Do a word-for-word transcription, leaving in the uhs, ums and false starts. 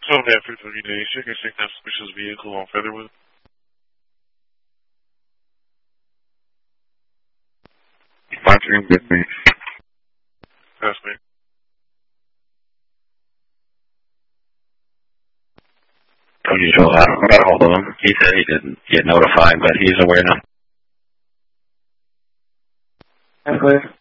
So after thirty days, check and check that suspicious vehicle on Featherwood. Roger, with me. Pass me. Unusual. I don't got a hold of him. He said he didn't get notified, but he's aware now. I'm clear.